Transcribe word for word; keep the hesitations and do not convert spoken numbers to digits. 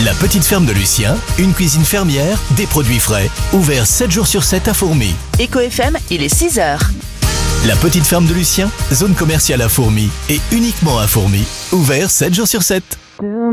La petite ferme de Lucien, une cuisine fermière, des produits frais. Ouvert sept jours sur sept à Fourmi. Éco F M, il est six heures. La petite ferme de Lucien, zone commerciale à Fourmi et uniquement à Fourmi. Ouvert sept jours sur sept.